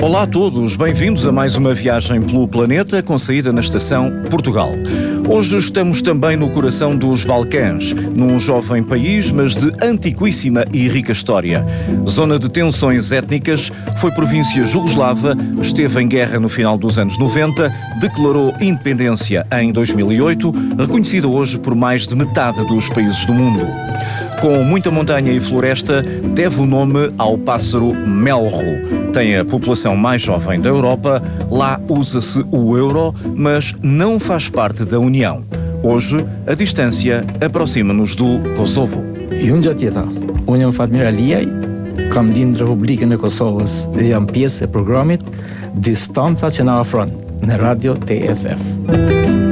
Olá a todos, bem-vindos a mais uma viagem pelo planeta com saída na estação Portugal. Hoje estamos também no coração dos Balcãs, num jovem país, mas de antiquíssima e rica história. Zona de tensões étnicas, foi província jugoslava, esteve em guerra no final dos anos 90, declarou independência em 2008, reconhecida hoje por mais de metade dos países do mundo. Com muita montanha e floresta, deve o nome ao pássaro melro. Tem a população mais jovem da Europa, lá usa-se o euro, mas não faz parte da União. Hoje, a distância aproxima-nos do Kosovo. Unë tjeta, unë jam Fatmir Aliaj, kam lind në Republikën e Kosovës dhe jam pjesë e programit Distanca që na afron në Radio TSF.